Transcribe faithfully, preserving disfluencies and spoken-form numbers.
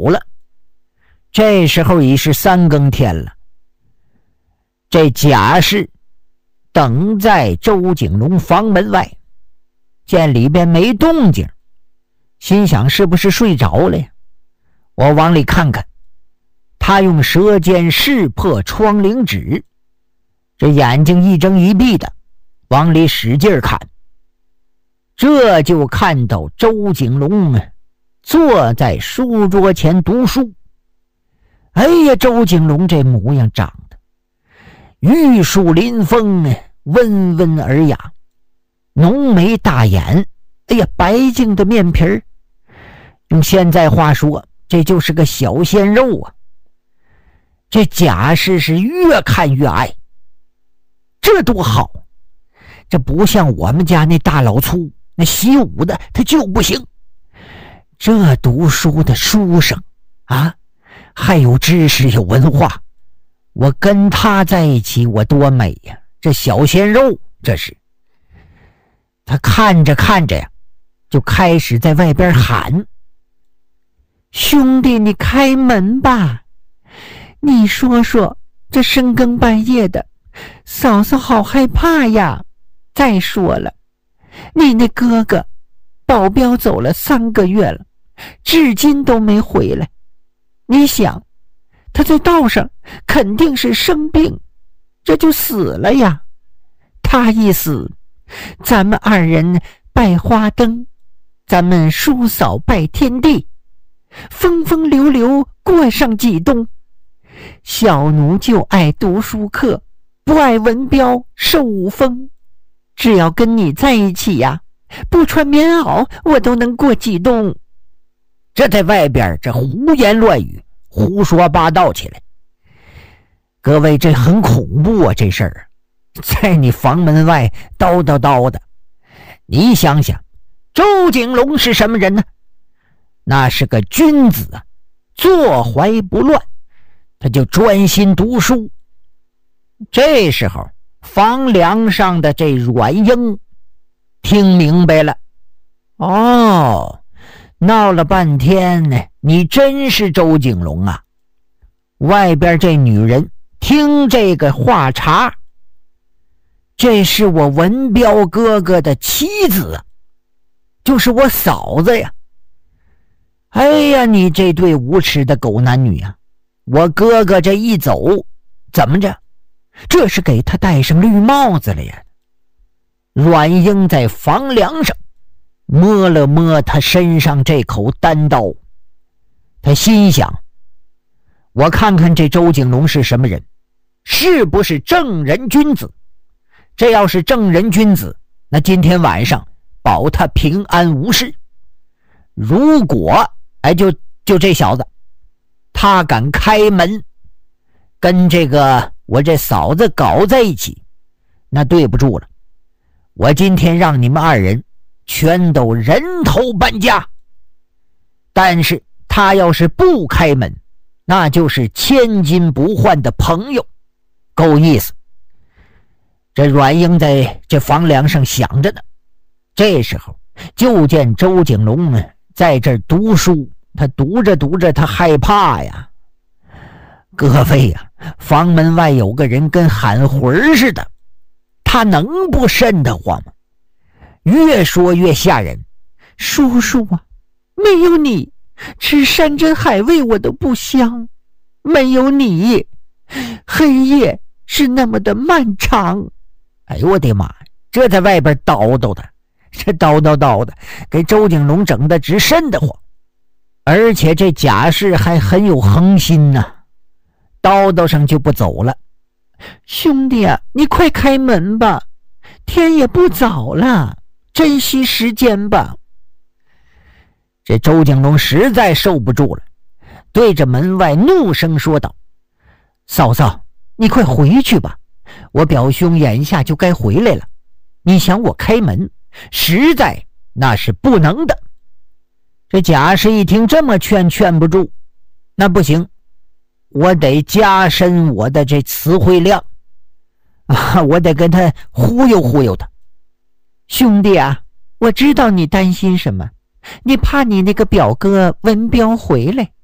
走了。这时候已是三更天了。这贾氏等在周景龙房门外，见里边没动静，心想是不是睡着了呀？我往里看看。他用舌尖识破窗棂纸，这眼睛一睁一闭的往里使劲看，这就看到周景龙坐在书桌前读书。哎呀，周景龙这模样长得玉树临风，温文尔雅，浓眉大眼，哎呀，白净的面皮儿，用现在话说，这就是个小鲜肉啊。这贾氏是越看越爱，这多好，这不像我们家那大老粗，那习武的他就不行，这读书的书生啊，还有知识有文化，我跟他在一起我多美呀！这小鲜肉这是。他看着看着呀，就开始在外边喊：兄弟，你开门吧，你说说，这深更半夜的，嫂嫂好害怕呀。再说了，你那哥哥保镖走了三个月了，至今都没回来。你想，他在道上肯定是生病，这就死了呀。他一死，咱们二人拜花灯，咱们叔嫂拜天地，风风流流过上几冬。小奴就爱读书课，不爱文标受武风。只要跟你在一起呀，不穿棉袄我都能过几冬。这在外边这胡言乱语，胡说八道起来。各位，这很恐怖啊，这事儿在你房门外叨叨叨的。你想想，周景龙是什么人呢？那是个君子啊，坐怀不乱，他就专心读书。这时候房梁上的这阮英听明白了，哦，闹了半天呢，你真是周景龙啊。外边这女人听这个话茬，这是我文彪哥哥的妻子啊，就是我嫂子呀。哎呀，你这对无耻的狗男女啊，我哥哥这一走，怎么着，这是给他戴上绿帽子了呀。阮英在房梁上摸了摸他身上这口单刀，他心想，我看看这周景龙是什么人，是不是正人君子。这要是正人君子，那今天晚上保他平安无事。如果哎就就这小子他敢开门跟这个我这嫂子搞在一起，那对不住了，我今天让你们二人全都人头搬家。但是他要是不开门，那就是千金不换的朋友，够意思。这阮英在这房梁上想着呢，这时候就见周景龙呢在这儿读书，他读着读着他害怕呀。各位呀，房门外有个人跟喊魂似的，他能不瘆得慌吗？越说越吓人。叔叔啊，没有你，吃山珍海味我都不香，没有你，黑夜是那么的漫长。哎呦我的妈，这在外边叨叨的，这叨叨叨的给周景龙整得直瘆得慌。而且这贾氏还很有恒心呐、啊，叨叨上就不走了。兄弟啊，你快开门吧，天也不早了，珍惜时间吧。这周景龙实在受不住了，对着门外怒声说道：嫂嫂，你快回去吧，我表兄眼下就该回来了，你想我开门，实在那是不能的。这贾氏一听这么劝，劝不住，那不行，我得加深我的这词汇量啊，我得跟他忽悠忽悠他。兄弟啊，我知道你担心什么，你怕你那个表哥文彪回来，